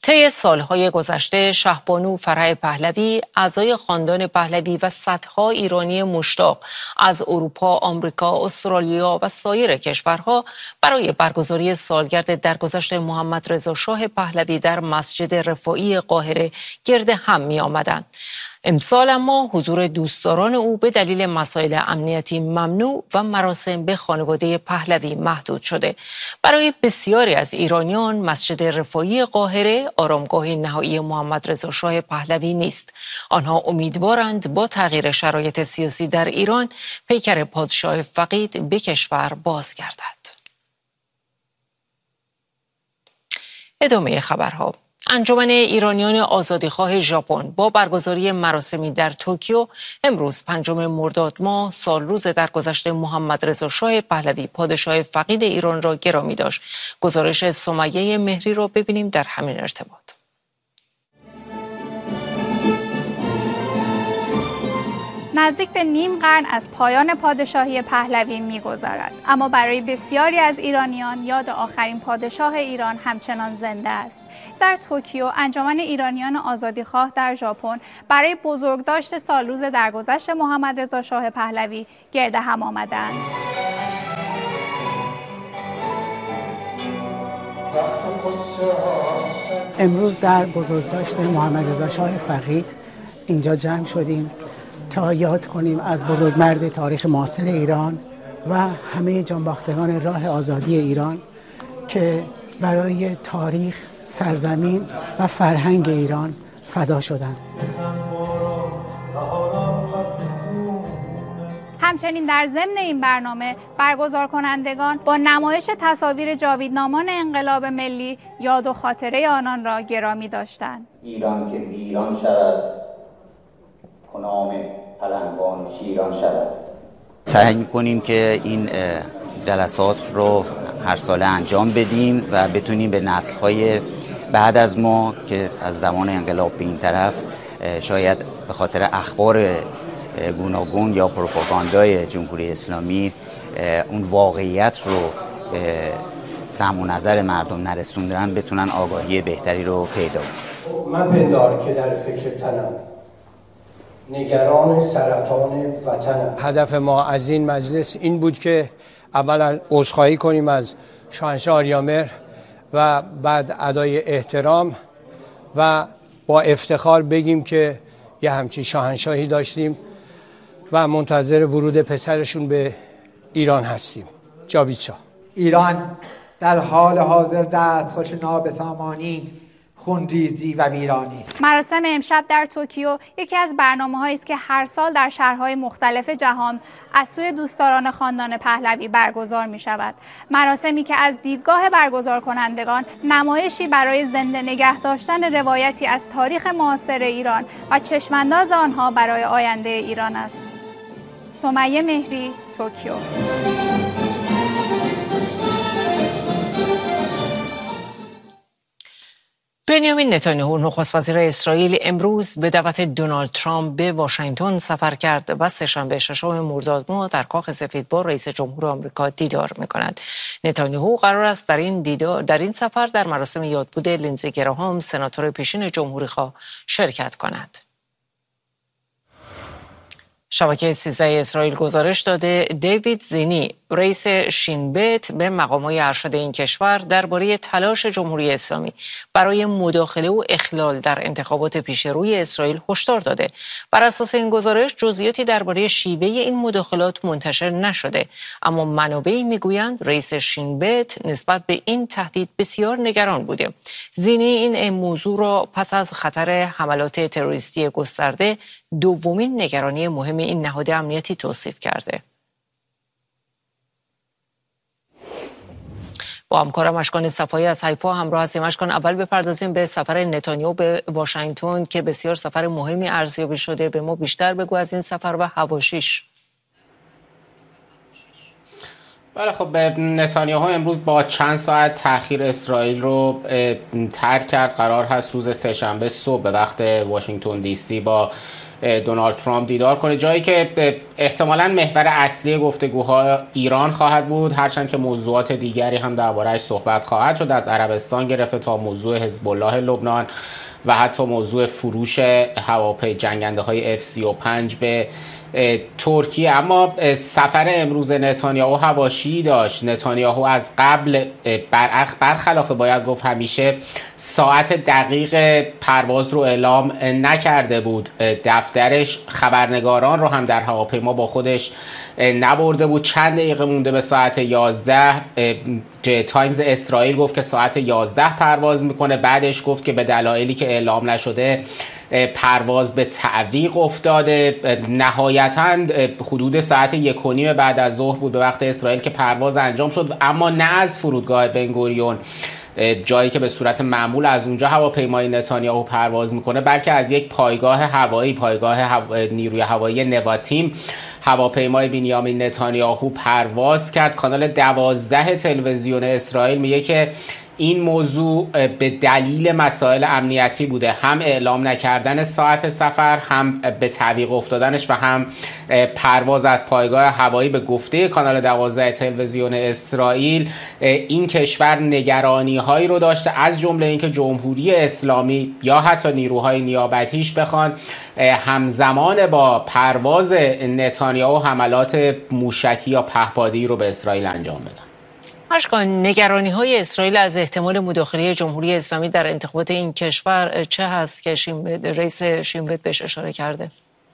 طی سالهای گذشته شهبانو فرح پهلوی، اعضای خاندان پهلوی و صدها ایرانی مشتاق از اروپا، آمریکا، استرالیا و سایر کشورها برای برگزاری سالگرد درگذشت محمد رضا شاه پهلوی در مسجد رفاعی قاهره گرد هم می آمدند. امسال اما حضور دوستداران او به دلیل مسائل امنیتی ممنوع و مراسم به خانواده پهلوی محدود شده. برای بسیاری از ایرانیان مسجد رفاعی قاهره آرامگاه نهایی محمد رضا شاه پهلوی نیست. آنها امیدوارند با تغییر شرایط سیاسی در ایران پیکر پادشاه فقید به کشور بازگردد. ادامه خبرها. انجمن ایرانیان آزادیخواه ژاپن با برگزاری مراسمی در توکیو امروز 5 مرداد ماه سالروز درگذشت محمد رضا شاه پهلوی پادشاه فقید ایران را گرامی داشت. گزارش سمیه مهری را ببینیم در همین ارتباط. نزدیک به نیم قرن از پایان پادشاهی پهلوی می‌گذرد، اما برای بسیاری از ایرانیان یاد آخرین پادشاه ایران همچنان زنده است. در توکیو انجمن ایرانیان آزادیخواه در ژاپن برای بزرگداشت سالروز درگذشت محمد رضا شاه پهلوی گرد هم آمدند. امروز در بزرگداشت محمد رضا شاه فقید اینجا جمع شدیم تا یاد کنیم از بزرگمرد تاریخ معاصر ایران و همه جانباختگان راه آزادی ایران که برای تاریخ، سرزمین و فرهنگ ایران فدا شدند. همچنین در ضمن این برنامه برگزار کنندگان با نمایش تصاویر جاویدنامان انقلاب ملی یاد و خاطره آنان را گرامی داشتند. ایران که ویران شود، کنام پلنگان شیران شود. سعی می‌کنیم که این جلسات رو هر ساله انجام بدیم و بتونیم به نسل‌های بعد از ما که از زمان انقلاب به این طرف شاید به خاطر اخبار گوناگون یا پروپاگاندای جمهوری اسلامی اون واقعیت رو به سمع و نظر مردم نرسوندن بتونن آگاهی بهتری رو پیدا کنن. من پندار که در فکر تنم نگران سرطان وطنم. هدف ما از این مجلس این بود که اولا عذرخواهی کنیم از شاهنشاه آریامهر و بعد ادای احترام و با افتخار بگیم که یه همچین شاهنشاهی داشتیم و منتظر ورود پسرشون به ایران هستیم. جاوید شاه. ایران در حال حاضر دستخوش نابسامانی، خونریزی و ویرانی است. مراسم امشب در توکیو یکی از برنامه‌هایی است که هر سال در شهرهای مختلف جهان از سوی دوستداران خاندان پهلوی برگزار می‌شود. مراسمی که از دیدگاه برگزار کنندگان نمایشی برای زنده نگه داشتن روایتی از تاریخ معاصر ایران و چشمانداز آنها برای آینده ایران است. سمیه مهری، توکیو. بنیامین نتانیاهو نخست وزیر اسرائیل امروز به دعوت دونالد ترامپ به واشنگتن سفر کرد و سه‌شنبه 6 مرداد ماه در کاخ سفید با رئیس جمهور آمریکا دیدار می‌کند. نتانیاهو قرار است در این سفر در مراسم یادبود لینزی گراهام سناتور پیشین جمهوری‌خواه شرکت کند. شبکه 13 اسرائیل گزارش داده دیوید زینی رئیس شین بیت به مقامات ارشد این کشور درباره تلاش جمهوری اسلامی برای مداخله و اخلال در انتخابات پیشروی اسرائیل هشدار داده. بر اساس این گزارش جزئیاتی درباره شیوه این مداخلات منتشر نشده، اما منابعی میگویند رئیس شین بیت نسبت به این تهدید بسیار نگران بوده. زینی این موضوع را پس از خطر حملات تروریستی گسترده دومین نگرانی مهم این نهاد امنیتی توصیف کرده. با همکارم اشکان صفایی از حیفا همراه هستیم. اشکان، اول بپردازیم به سفر نتانیاهو به واشنگتن که بسیار سفر مهمی ارزیابی شده. به ما بیشتر بگو از این سفر و حواشیش. بله، خب نتانیاهو امروز با چند ساعت تأخیر اسرائیل رو ترک کرد. قرار هست روز سه‌شنبه صبح به وقت واشنگتن دی سی با دونالد ترامپ دیدار کنه، جایی که احتمالاً محور اصلی گفتگوها ایران خواهد بود، هرچند که موضوعات دیگری هم درباره‌اش صحبت خواهد شد، از عربستان گرفته تا موضوع حزب الله لبنان و حتی موضوع فروش هواپی جنگنده‌های F-35 به ترکیه. اما سفر امروز نتانیاهو حواشی داشت. نتانیاهو از قبل برخلاف باید گفت همیشه ساعت دقیق پرواز رو اعلام نکرده بود. دفترش خبرنگاران رو هم در هواپیما با خودش نبرده بود. چند دقیقه مونده به ساعت 11 تایمز اسرائیل گفت که ساعت 11 پرواز میکنه. بعدش گفت که به دلایلی که اعلام نشده پرواز به تعویق افتاده. نهایتاً حدود ساعت 1:30 بعد از ظهر بود به وقت اسرائیل که پرواز انجام شد، اما نه از فرودگاه بنگوریون، جایی که به صورت معمول از اونجا هواپیمای نتانیاهو پرواز میکنه، بلکه از یک پایگاه هوایی، نیروی هوایی نواتیم، هواپیمای بنیامین نتانیاهو پرواز کرد. کانال 12 تلویزیون اسرائیل میگه که این موضوع به دلیل مسائل امنیتی بوده، هم اعلام نکردن ساعت سفر، هم به تعویق افتادنش و هم پرواز از پایگاه هوایی. به گفته کانال 12 تلویزیون اسرائیل این کشور نگرانی هایی رو داشته، از جمله اینکه جمهوری اسلامی یا حتی نیروهای نیابتیش بخوان همزمان با پرواز نتانیاهو حملات موشکی یا پهپادی رو به اسرائیل انجام بدن. اشکان، نگرانی های اسرائیل از احتمال مداخله جمهوری اسلامی در انتخابات این کشور چه هست که رئیس شین بت بهش اشاره کرده؟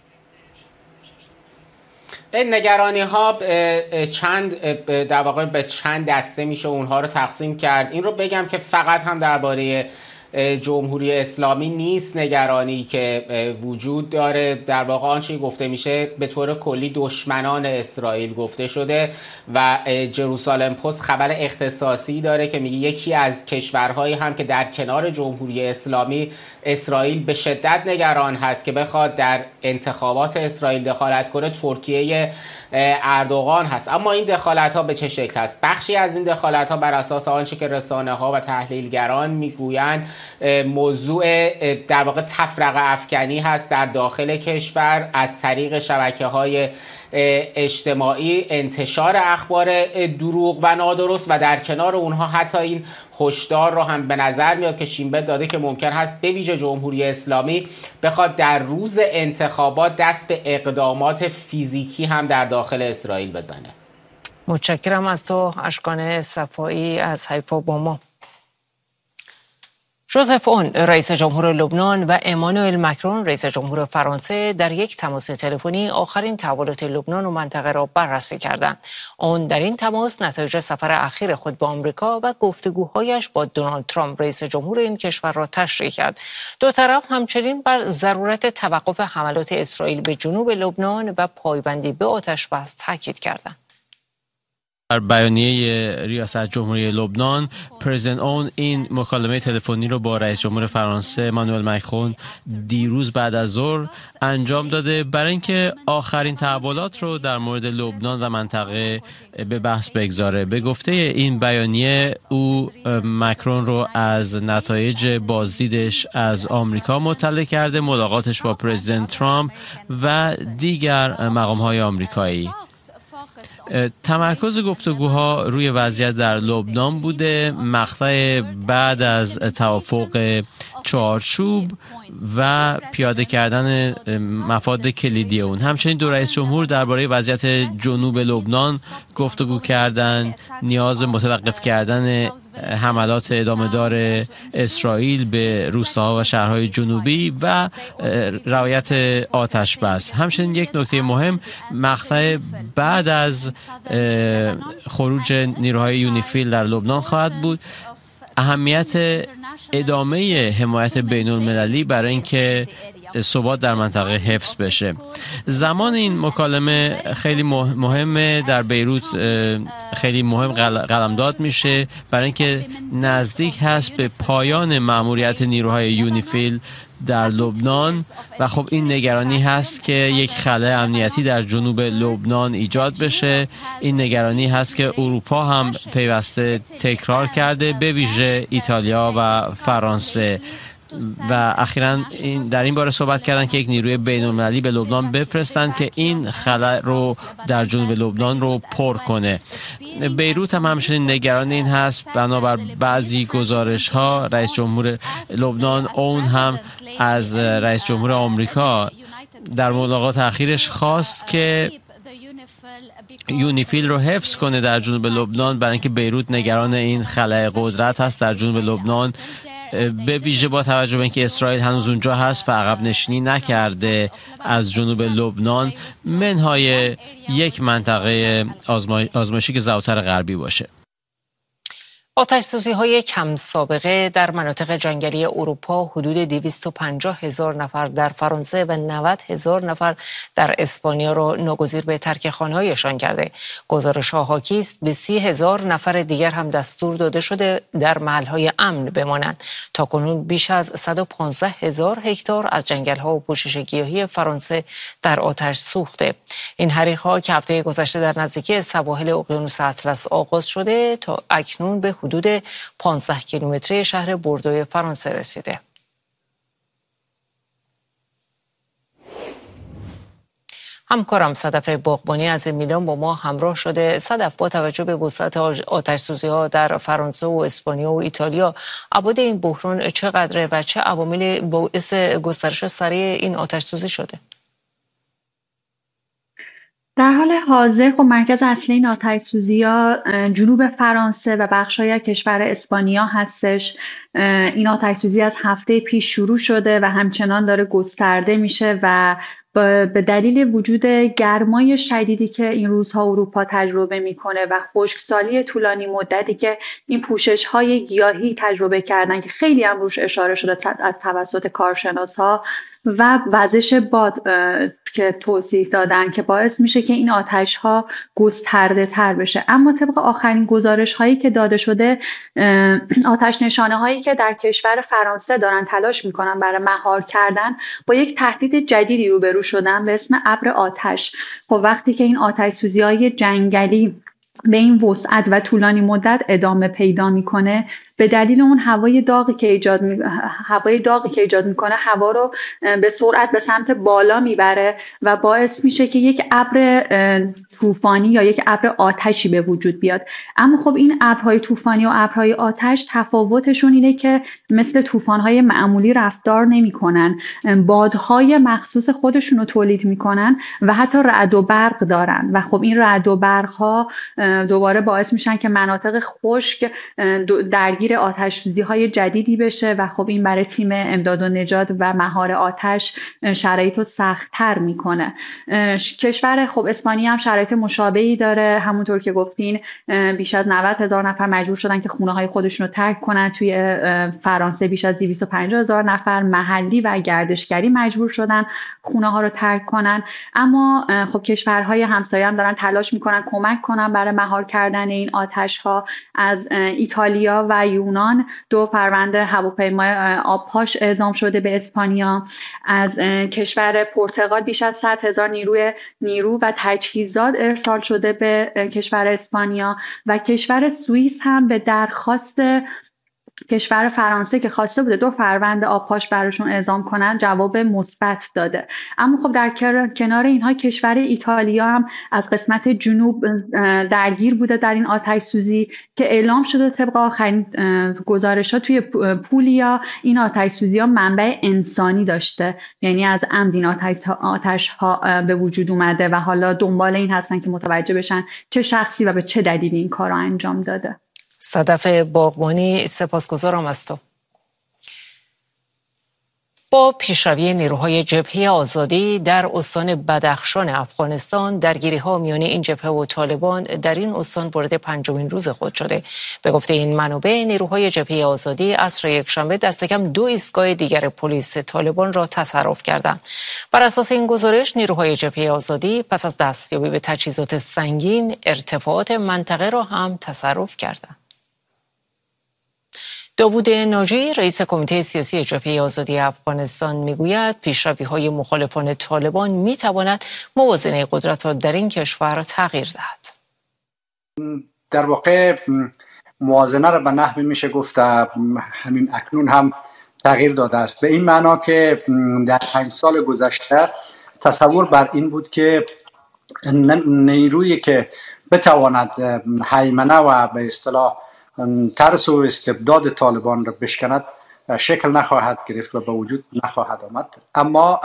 نگرانی ها در واقع به چند دسته میشه اونها رو تقسیم کرد. این رو بگم که فقط هم درباره جمهوری اسلامی نیست نگرانی که وجود داره. در واقع آنچه گفته میشه به طور کلی دشمنان اسرائیل گفته شده و جروسالم پست خبر اختصاصی داره که میگه یکی از کشورهایی هم که در کنار جمهوری اسلامی اسرائیل به شدت نگران هست که بخواد در انتخابات اسرائیل دخالت کنه ترکیه اردوغان هست. اما این دخالت ها به چه شکل هست؟ بخشی از این دخالت ها بر اساس آنچه که رسانه ها و تحلیلگران میگویند موضوع در واقع تفرقه افکنی هست در داخل کشور از طریق شبکه‌های اجتماعی، انتشار اخبار دروغ و نادرست و در کنار اونها حتی این هشدار رو هم به نظر میاد که شین بت داده که ممکن هست به ویژه جمهوری اسلامی بخواد در روز انتخابات دست به اقدامات فیزیکی هم در داخل اسرائیل بزنه. متشکرم از تو اشکان صفایی از حیفا با ما. ژوزف اون رئیس جمهور لبنان و امانوئل مکرون رئیس جمهور فرانسه در یک تماس تلفنی آخرین تحولات لبنان و منطقه را بررسی کردند. اون در این تماس نتایج سفر اخیر خود به آمریکا و گفتگوهایش با دونالد ترامپ رئیس جمهور این کشور را تشریح کرد. دو طرف همچنین بر ضرورت توقف حملات اسرائیل به جنوب لبنان و پایبندی به آتش‌بس تاکید کردند. در بیانیه ریاست جمهوری لبنان، پرزیدنت اون این مکالمه تلفنی رو با رئیس جمهور فرانسه امانوئل مکرون دیروز بعد از ظهر انجام داده برای اینکه آخرین تحولات رو در مورد لبنان و منطقه به بحث بگذاره. به گفته این بیانیه او مکرون رو از نتایج بازدیدش از آمریکا مطلع کرده، ملاقاتش با پرزیدنت ترامپ و دیگر مقام‌های آمریکایی. تمرکز گفتگوها روی وضعیت در لبنان بوده، مقطع بعد از توافق چارچوب و پیاده کردن مفاد کلیدی اون. همچنین دو رئیس جمهور درباره وضعیت جنوب لبنان گفتگو کردند، نیاز به متوقف کردن حملات ادامه‌دار اسرائیل به روستاها و شهرهای جنوبی و رعایت آتش بس. همچنین یک نکته مهم مقطع بعد از خروج نیروهای یونیفیل در لبنان خواهد بود، اهمیت ادامه حمایت بین المللی برای اینکه ثبات در منطقه حفظ بشه. زمان این مکالمه خیلی مهمه، در بیروت خیلی مهم قلمداد میشه برای اینکه نزدیک هست به پایان مأموریت نیروهای یونیفیل در لبنان و خب این نگرانی هست که یک خلأ امنیتی در جنوب لبنان ایجاد بشه. این نگرانی هست که اروپا هم پیوسته تکرار کرده، به ویژه ایتالیا و فرانسه. و اخیراً در این باره صحبت کردن که یک نیروی بین‌المللی به لبنان بفرستند که این خلأ رو در جنوب لبنان رو پر کنه. بیروت هم همچنین نگران این هست. بنابر بعضی گزارش‌ها رئیس جمهور لبنان اون هم از رئیس جمهور آمریکا در ملاقات اخیرش خواست که یونیفیل رو حفظ کنه در جنوب لبنان، برای اینکه بیروت نگران این خلأ قدرت هست در جنوب لبنان، به ویژه با توجه به اینکه اسرائیل هنوز اونجا هست و عقب نشینی نکرده از جنوب لبنان منهای یک منطقه آزمایشی که زوتر غربی باشه. آتش‌سوزی‌های کم سابقه در مناطق جنگلی اروپا حدود 250,000 نفر در فرانسه و 90,000 نفر در اسپانیا را ناگزیر به ترک خانه‌هایشان کرده. گزارش‌ها حاکی است به 30,000 نفر دیگر هم دستور داده شده در محل‌های امن بمانند. تاکنون بیش از 115,000 هکتار از جنگل‌ها و پوشش گیاهی فرانسه در آتش سوخته. این حریق‌ها که هفته گذشته در نزدیکی سواحل اقیانوس اطلس آغاز شده تا اکنون به حدود 15 کیلومتری شهر بوردو فرانسه رسیده. همکارم صدف باغبانی از میلان با ما همراه شده. صدف، با توجه به وسعت آتش‌سوزی‌ها در فرانسه و اسپانیا و ایتالیا، ابعاد این بحران چقدره و چه عواملی باعث گسترش سریع این آتش‌سوزی شده؟ در حال حاضر مرکز اصلی این آتش‌سوزی‌ها جنوب فرانسه و بخش‌های از کشور اسپانیا هستش. این آتش‌سوزی از هفته پیش شروع شده و همچنان داره گسترده میشه و به دلیل وجود گرمای شدیدی که این روزها اروپا تجربه میکنه و خشکسالی طولانی مدتی که این پوشش‌های گیاهی تجربه کردن که خیلی هم روش اشاره شده از توسط کارشناس‌ها و وزش باد که توضیح دادن که باعث میشه که این آتش‌ها گسترده تر بشه. اما طبق آخرین گزارش هایی که داده شده، آتش نشانه هایی که در کشور فرانسه دارن تلاش میکنن برای مهار کردن با یک تهدید جدیدی روبرو شدن به اسم ابر آتش. خب وقتی که این آتش سوزی های جنگلی به این وسعت و طولانی مدت ادامه پیدا میکنه، به دلیل اون هوای داغی که ایجاد میکنه هوا رو به سرعت به سمت بالا میبره و باعث میشه که یک ابر طوفانی یا یک ابر آتشی به وجود بیاد. اما خب این ابرهای طوفانی و ابرهای آتش تفاوتشون اینه که مثل طوفان‌های معمولی رفتار نمی‌کنن، بادهای مخصوص خودشون رو تولید میکنن و حتی رعد و برق دارن و خب این رعد و برق‌ها دوباره باعث میشن که مناطق خشک درگیر آتش‌سوزی‌های جدیدی بشه و خب این برای تیم امداد و نجات و مهار آتش شرایط رو سخت‌تر میکنه. کشور خب اسپانیا هم شرایط مشابهی داره. همونطور که گفتین بیش از 90,000 نفر مجبور شدن که خونه‌های خودشون رو ترک کنن. توی فرانسه بیش از 250,000 نفر محلی و گردشگری مجبور شدن خونه‌ها رو ترک کنن. اما خب کشورهای همسایه هم دارن تلاش میکنن کمک کنن برای مهار کردن این آتش‌ها. از ایتالیا و یونان 2 پرونده هواپیمای آبپاش اعزام شده به اسپانیا. از کشور پرتغال بیش از 100,000 نیرو و تجهیزات ارسال شده به کشور اسپانیا و کشور سوئیس هم به درخواست کشور فرانسه که خواسته بوده 2 فروند آبپاش براشون اعزام کنن جواب مثبت داده. اما خب در کنار اینها کشور ایتالیا هم از قسمت جنوب درگیر بوده در این آتش سوزی که اعلام شده طبق آخرین گزارش‌ها توی پولیا این آتش سوزی ها منبع انسانی داشته، یعنی از عمد این آتش ها به وجود اومده و حالا دنبال این هستن که متوجه بشن چه شخصی و به چه دلیلی این کار رو انجام داده. صدف باغبانی، سپاسگزارم از تو. با پیشروی نیروهای جبهه آزادی در استان بدخشان افغانستان، درگیری‌ها میان این جبهه و طالبان در این استان وارد 5مین روز خود شده. به گفته این منابع، نیروهای جبهه آزادی عصر یکشنبه دست کم 2 ایستگاه دیگر پلیس طالبان را تصرف کردند. بر اساس این گزارش، نیروهای جبهه آزادی پس از دستیابی به تجهیزات سنگین، ارتفاعات منطقه را هم تصرف کردند. داوود ناجی، رئیس کمیته سیاسی جبهه آزادی افغانستان، میگوید پیشروی‌های مخالفان طالبان میتواند موازنه قدرت را در این کشور تغییر دهد. در واقع موازنه را به نحوی میشه گفت همین اکنون هم تغییر داده است، به این معنا که در 5 سال گذشته تصور بر این بود که نیرویی که بتواند هیمنه و به اصطلاح ترس و استبداد طالبان را بشکند شکل نخواهد گرفت و به وجود نخواهد آمد. اما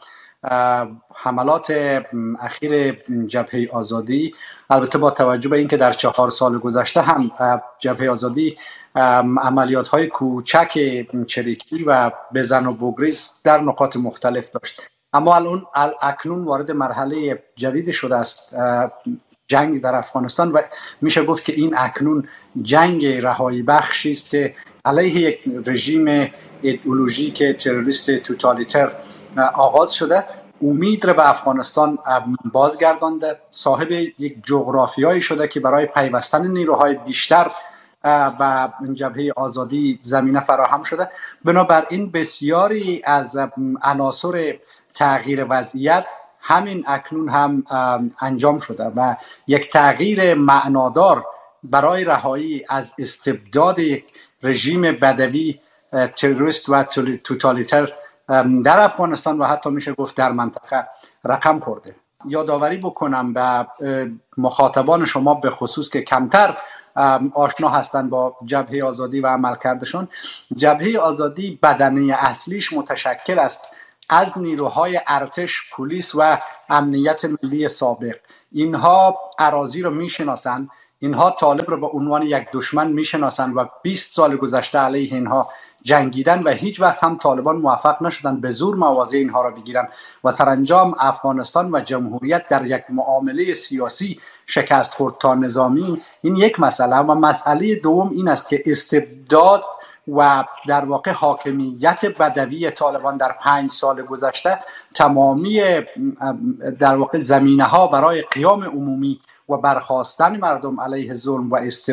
حملات اخیر جبهه آزادی، البته با توجه به اینکه در 4 سال گذشته هم جبهه آزادی عملیات های کوچک چریکی و بزن و بگریز در نقاط مختلف داشت، اما اکنون وارد مرحله جدید شده است، جنگ در افغانستان، و میشه گفت که این اکنون جنگ رهایی بخشی است که علیه یک رژیم ایدئولوژیک تروریست توتالیتر آغاز شده. امید را به افغانستان بازگردانده، صاحب یک جغرافیایی شده که برای پیوستن نیروهای بیشتر و جبهه آزادی زمینه فراهم شده. بنابراین بسیاری از عناصر تغییر وضعیت همین اکنون هم انجام شده و یک تغییر معنادار برای رهایی از استبداد یک رژیم بدوی تروریست و توتالیتر در افغانستان و حتی میشه گفت در منطقه رقم خورده. یادآوری بکنم به مخاطبان شما به خصوص که کمتر آشنا هستند با جبهه آزادی و عملکردشان، جبهه آزادی بدنه اصلیش متشکل است از نیروهای ارتش، پلیس و امنیت ملی سابق. اینها اراضی رو میشناسند، اینها طالب رو به عنوان یک دشمن میشناسند و 20 سال گذشته علیه اینها جنگیدن و هیچ وقت هم طالبان موفق نشدن به زور مواضع اینها را بگیرن و سرانجام افغانستان و جمهوریت در یک معامله سیاسی شکست خورد تا نظامی. این یک مسئله. و مسئله دوم این است که استبداد و در واقع حاکمیت بدوی طالبان در 5 سال گذشته تمامی در واقع زمینه ها برای قیام عمومی و برخاستن مردم علیه ظلم و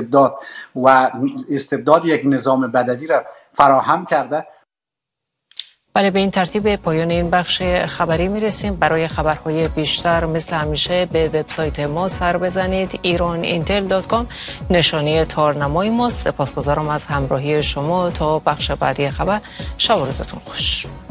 استبداد یک نظام بدوی را فراهم کرده. بله، به این ترتیب به پایان این بخش خبری میرسیم. برای خبرهای بیشتر مثل همیشه به وبسایت ما سر بزنید، iranIntel.com، نشانه تارنمای ما. سپاسگزارم از همراهی شما. تا بخش بعدی خبر، شب و روزتون خوش.